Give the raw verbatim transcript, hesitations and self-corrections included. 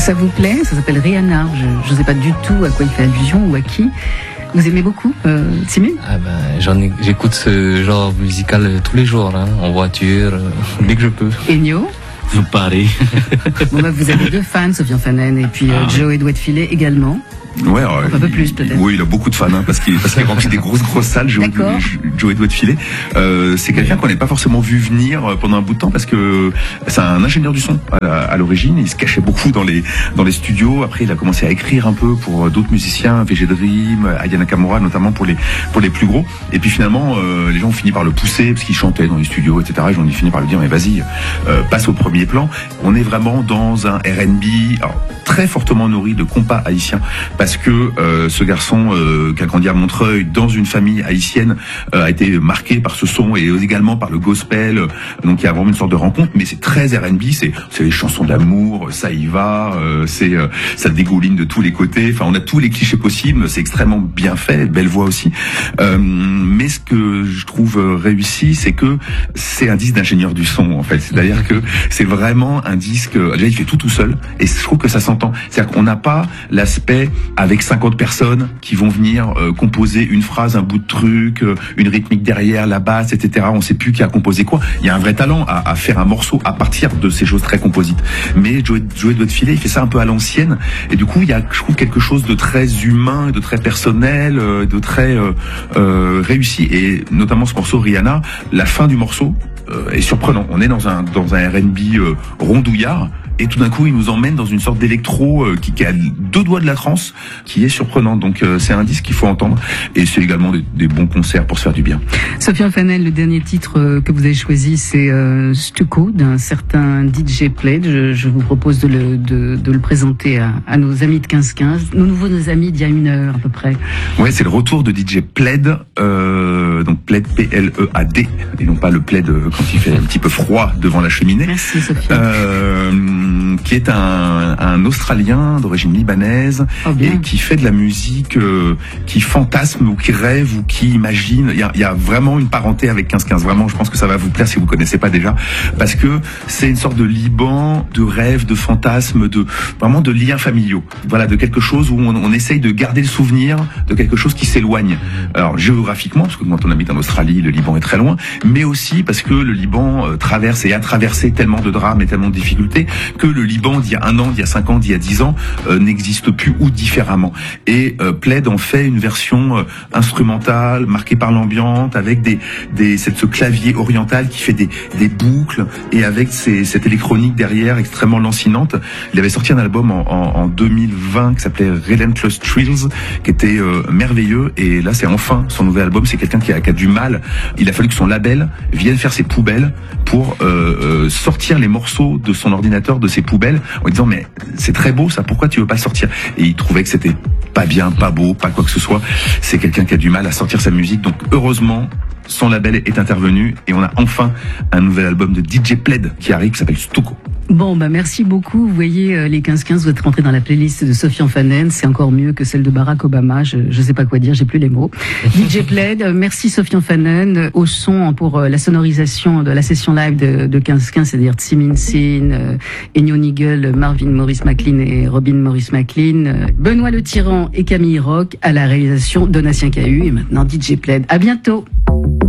Ça vous plaît? Ça s'appelle Rihanna. Je ne sais pas du tout à quoi il fait allusion ou à qui. Vous aimez beaucoup, euh, Timmy? Ah ben, j'en ai, j'écoute ce genre musical tous les jours, hein, en voiture, euh, dès que je peux. Ennio? Pareil. Bon, bah, vous avez deux fans, Sofiane Fanen et puis euh, Ah, Joey Doit de Filet également. Ouais, alors, un peu plus peut-être. Oui, il a beaucoup de fans, hein, parce qu'il parce qu'il remplit des grosses grosses salles. Joey, Joey Doit de Filet. Euh, c'est quelqu'un qu'on n'avait pas forcément vu venir pendant un bout de temps parce que c'est un ingénieur du son à, à l'origine. Il se cachait beaucoup dans les dans les studios. Après, il a commencé à écrire un peu pour d'autres musiciens, V G Dream, Aya Nakamura, notamment pour les pour les plus gros. Et puis finalement, euh, les gens ont fini par le pousser parce qu'il chantait dans les studios, et cetera. Et j'en ai fini par lui dire mais vas-y, euh, passe au premier plan. On est vraiment dans un R and B, alors, très fortement nourri de compas haïtiens parce que euh, ce garçon euh, qui a grandi à Montreuil dans une famille haïtienne euh, a été marqué par ce son et également par le gospel. Euh, donc il y a vraiment une sorte de rencontre, mais c'est très R and B, c'est c'est les chansons d'amour, ça y va, euh, c'est euh, ça dégouline de tous les côtés. Enfin, on a tous les clichés possibles, c'est extrêmement bien fait, belle voix aussi. Euh, mais ce que je trouve réussi, c'est que c'est un disque d'ingénieur du son en fait. C'est-à-dire que c'est vraiment un disque. Déjà, il fait tout tout seul et je trouve que ça s'entend. C'est-à-dire qu'on n'a pas l'aspect avec cinquante personnes qui vont venir euh, composer une phrase, un bout de truc, euh, une rythmique derrière, la basse, et cetera. On sait plus qui a composé quoi. Il y a un vrai talent à, à faire un morceau à partir de ces choses très composites. Mais Joey, Joey Doit de Filet, il fait ça un peu à l'ancienne. Et du coup, il y a, je trouve, quelque chose de très humain, de très personnel, euh, de très euh, euh, réussi. Et notamment ce morceau Rihanna, la fin du morceau euh, est surprenant. On est dans un dans un R and B euh, rondouillard. Et tout d'un coup, il nous emmène dans une sorte d'électro euh, qui, qui a deux doigts de la trance, qui est surprenant. Donc euh, c'est un disque qu'il faut entendre. Et c'est également des, des bons concerts pour se faire du bien. Sofiane Fanen, le dernier titre euh, que vous avez choisi, c'est euh, Stucco d'un certain D J Plaid. Je, je vous propose de le, de, de le présenter à, à nos amis de quinze quinze, nos nouveaux nos amis d'il y a une heure à peu près. Ouais, c'est le retour de D J Plaid, euh, donc Plaid P L E A D, et non pas le plaid euh, quand il fait un petit peu froid devant la cheminée. Merci Sofiane. Euh, qui est un, un Australien d'origine libanaise oh, et qui fait de la musique euh, qui fantasme ou qui rêve ou qui imagine. Il y a, il y a vraiment une parenté avec quinze quinze. Vraiment, je pense que ça va vous plaire si vous connaissez pas déjà, parce que c'est une sorte de Liban, de rêve, de fantasme, de vraiment de liens familiaux. Voilà, de quelque chose où on, on essaye de garder le souvenir de quelque chose qui s'éloigne. Alors géographiquement, parce que quand on habite en Australie, le Liban est très loin, mais aussi parce que le Liban euh, traverse et a traversé tellement de drames et tellement de difficultés que le Liban d'il y a un an, d'il y a cinq ans, d'il y a dix ans euh, n'existe plus ou différemment. Et euh, Plaid en fait une version euh, instrumentale, marquée par l'ambiance, avec des, des cette, ce clavier oriental qui fait des, des boucles et avec ces, cette électronique derrière extrêmement lancinante. Il avait sorti un album en, en, en deux mille vingt qui s'appelait Relentless Thrills, qui était euh, merveilleux. Et là, c'est enfin son nouvel album. C'est quelqu'un qui a, qui a du mal. Il a fallu que son label vienne faire ses poubelles pour euh, euh, sortir les morceaux de son ordinateur de ses poubelles en disant mais c'est très beau ça, pourquoi tu veux pas le sortir? Et il trouvait que c'était pas bien, pas beau, pas quoi que ce soit. C'est quelqu'un qui a du mal à sortir sa musique, donc heureusement son label est intervenu et on a enfin un nouvel album de D J Plaid qui arrive qui s'appelle Stucco. Bon, bah merci beaucoup. Vous voyez, euh, les quinze quinze, vous êtes rentrés dans la playlist de Sofiane Fanen. C'est encore mieux que celle de Barack Obama. Je, je sais pas quoi dire, j'ai plus les mots. D J Plaid, euh, merci Sofiane Fanen. Euh, au son pour euh, la sonorisation de la session live de, de quinze quinze, c'est-à-dire Tsimin Sin, euh, Ennio Nigel, Marvin Morris McLean et Robin Morris McLean, euh, Benoît Le Tyran et Camille Rock à la réalisation, Donatien Cahu et maintenant D J Plaid. À bientôt.